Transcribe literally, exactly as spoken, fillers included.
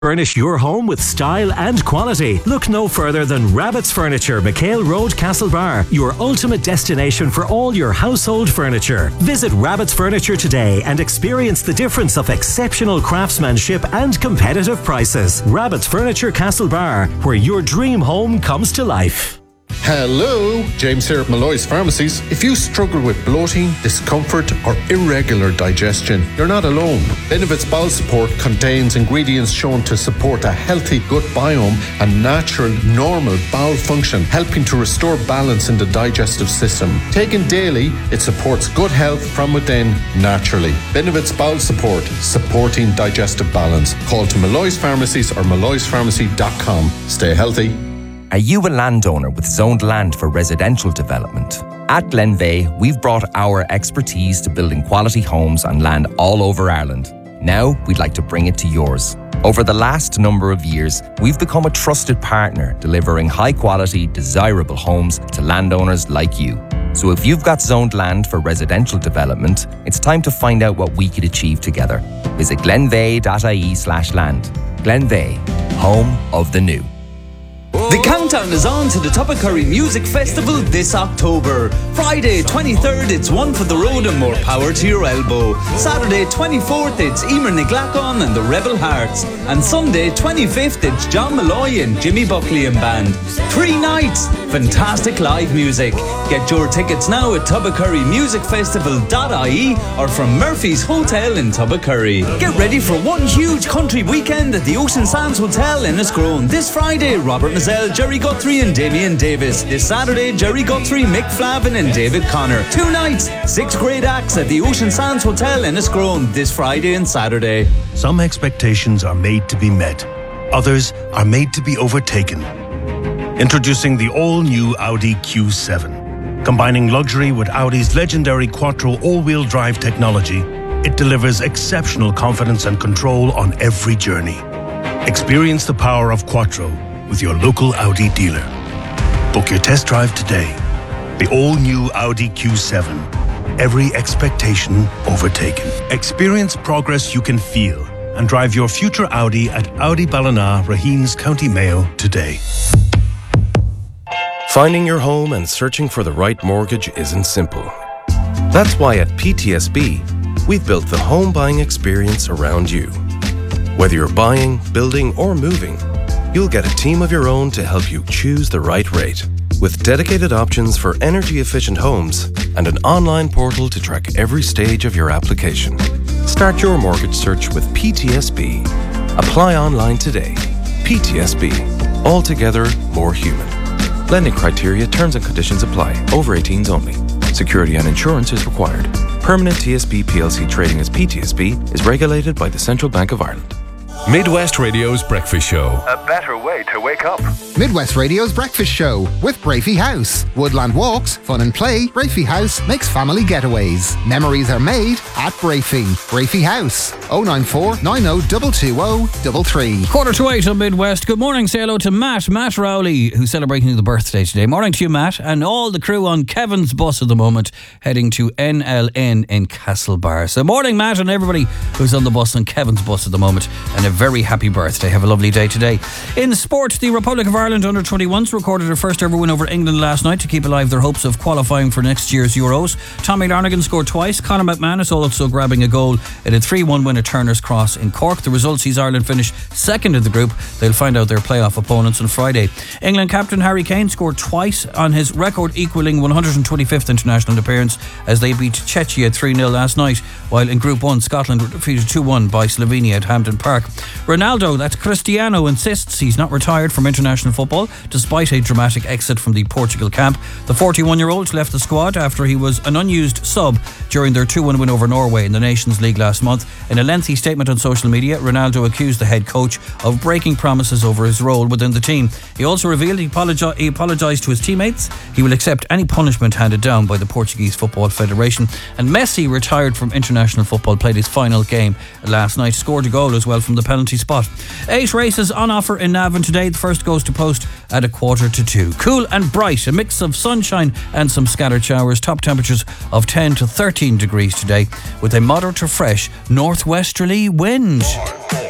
Furnish your home with style and quality. Look no further than Rabbit's Furniture, McHale Road, Castlebar, your ultimate destination for all your household furniture. Visit Rabbit's Furniture today and experience the difference of exceptional craftsmanship and competitive prices. Rabbit's Furniture, Castlebar, where your dream home comes to life. Hello, James here at Malloy's Pharmacies. If you struggle with bloating, discomfort or irregular digestion, you're not alone. Benevit's Bowel Support contains ingredients shown to support a healthy gut biome and natural, normal bowel function, helping to restore balance in the digestive system. Taken daily, it supports good health from within naturally. Benevit's Bowel Support, supporting digestive balance. Call to Malloy's Pharmacies or malloys pharmacy dot com. Stay healthy. Are you a landowner with zoned land for residential development? At Glenveigh, we've brought our expertise to building quality homes on land all over Ireland. Now, we'd like to bring it to yours. Over the last number of years, we've become a trusted partner, delivering high-quality, desirable homes to landowners like you. So if you've got zoned land for residential development, it's time to find out what we could achieve together. Visit glenveigh.ie slash land. Glenveigh, home of the new. The countdown is on to the Tuppacurry Music Festival this October. Friday twenty-third, it's One for the Road and More Power to Your Elbow. Saturday twenty-fourth, it's Emer Niclacon and the Rebel Hearts. And Sunday twenty-fifth, it's John Malloy and Jimmy Buckley and Band. Three nights, fantastic live music. Get your tickets now at tuppacurry music festival dot I E or from Murphy's Hotel in Tuppacurry. Get ready for one huge country weekend at the Ocean Sands Hotel in Enniscrone. This Friday, Robert Mazzell, Jerry Guthrie and Damien Davis. This Saturday, Jerry Guthrie, Mick Flavin and David Connor. Two nights, six great acts at the Ocean Sands Hotel in Enniscrone this Friday and Saturday. Some expectations are made to be met. Others are made to be overtaken. Introducing the all-new Audi Q seven. Combining luxury with Audi's legendary Quattro all-wheel drive technology, it delivers exceptional confidence and control on every journey. Experience the power of Quattro with your local Audi dealer. Book your test drive today. The all-new Audi Q seven. Every expectation overtaken. Experience progress you can feel and drive your future Audi at Audi Ballina, Raheens, County Mayo today. Finding your home and searching for the right mortgage isn't simple. That's why at P T S B, we've built the home buying experience around you. Whether you're buying, building, or moving, you'll get a team of your own to help you choose the right rate. With dedicated options for energy-efficient homes and an online portal to track every stage of your application. Start your mortgage search with P T S B. Apply online today. P T S B. Altogether more human. Lending criteria, terms and conditions apply. Over eighteens only. Security and insurance is required. Permanent T S B P L C trading as P T S B is regulated by the Central Bank of Ireland. Midwest Radio's Breakfast Show. A better way to wake up. Midwest Radio's Breakfast Show with Brafey House. Woodland walks, fun and play. Brafey House makes family getaways. Memories are made at Brafey. Brafey House. oh nine four, nine oh two two oh three three. Quarter to eight on Midwest. Good morning. Say hello to Matt. Matt Rowley, who's celebrating the birthday today. Morning to you, Matt. And all the crew on Kevin's bus at the moment, heading to N L N in Castlebar. So morning, Matt, and everybody who's on the bus on Kevin's bus at the moment. And a very happy birthday. Have a lovely day today. In sport, the Republic of Ireland under twenty-ones recorded their first ever win over England last night to keep alive their hopes of qualifying for next year's Euros. Tommy Larnagan scored twice. Conor McManus also grabbing a goal in a three one win at Turner's Cross in Cork. The result sees Ireland finish second in the group. They'll find out their playoff opponents on Friday. England captain Harry Kane scored twice on his record equalling one hundred twenty-fifth international appearance as they beat Czechia three nil last night, while in Group one Scotland were defeated two one by Slovenia at Hampden Park. Ronaldo, that's Cristiano, insists he's not retired from international football despite a dramatic exit from the Portugal camp. The forty-one-year-old left the squad after he was an unused sub during their two one win over Norway in the Nations League last month. In a lengthy statement on social media, Ronaldo accused the head coach of breaking promises over his role within the team. He also revealed he, apologi- he apologised to his teammates. He will accept any punishment handed down by the Portuguese Football Federation. And Messi, retired from international football, played his final game last night, scored a goal as well from the penalty spot. Eight races on offer in Navan today. The first goes to post at a quarter to two. Cool and bright, a mix of sunshine and some scattered showers. Top temperatures of ten to thirteen degrees today with a moderate to fresh northwesterly wind.